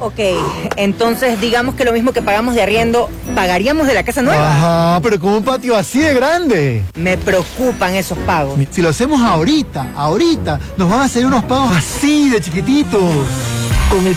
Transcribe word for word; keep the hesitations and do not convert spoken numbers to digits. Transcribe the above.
Ok, entonces digamos que lo mismo que pagamos de arriendo, ¿pagaríamos de la casa nueva? Ajá, pero con un patio así de grande. Me preocupan esos pagos. Si lo hacemos ahorita, ahorita, nos van a hacer unos pagos así de chiquititos.